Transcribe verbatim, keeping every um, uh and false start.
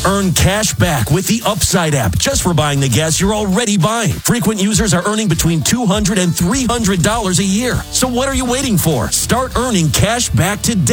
Earn cash back with the Upside app just for buying the gas you're already buying. Frequent users are earning between two hundred dollars and three hundred dollars a year. So what are you waiting for? Start earning cash back today.